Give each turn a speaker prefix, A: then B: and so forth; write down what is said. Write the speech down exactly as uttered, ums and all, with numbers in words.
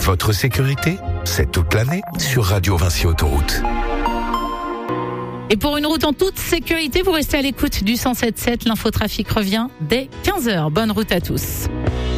A: Votre sécurité, c'est toute l'année sur Radio Vinci Autoroute.
B: Et pour une route en toute sécurité, vous restez à l'écoute du cent sept virgule sept. L'infotrafic revient dès quinze heures. Bonne route à tous.